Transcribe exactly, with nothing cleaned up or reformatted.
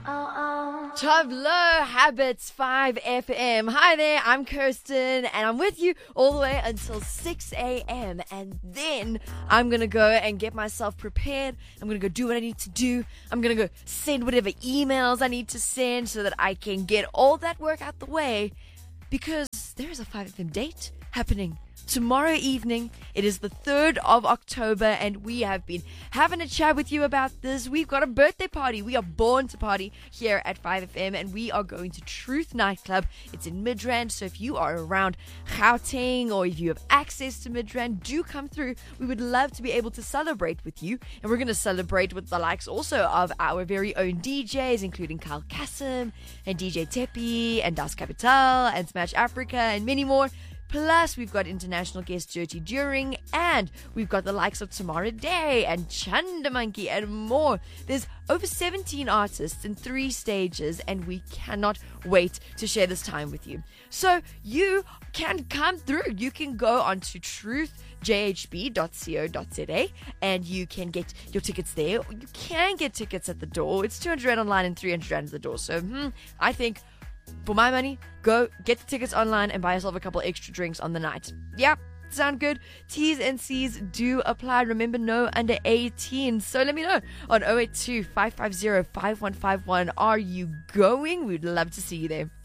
Tableau Habits five F M. Hi there, I'm Kirsten, and I'm with you all the way until six a.m. And then I'm going to go and get myself prepared. I'm going to go do what I need to do. I'm going to go send whatever emails I need to send so that I can get all that work out the way, because there is a five F M date happening tomorrow evening. It is the third of October, and we have been having a chat with you about this. We've got a birthday party. We are born to party here at five F M, and we are going to Truth Nightclub. It's in Midrand, so if you are around Gauteng or if you have access to Midrand, do come through. We would love to be able to celebrate with you, and we're going to celebrate with the likes also of our very own D Js, including Kyle Kassim and D J Tepi and Das Capital and Smash Africa and many more. Plus, we've got international guest Dirty During, and we've got the likes of Tamara Day and Chanda Monkey and more. There's over seventeen artists in three stages, and we cannot wait to share this time with you. So you can come through. You can go onto truth j h b dot co dot z a and you can get your tickets there. You can get tickets at the door. It's two hundred rand online and three hundred rand at the door. So hmm, I think, for my money, go get the tickets online and buy yourself a couple extra drinks on the night. Yep, sound good? T's and C's do apply. Remember, no under eighteen. So let me know on oh eight two, five five zero, five one five one. Are you going? We'd love to see you there.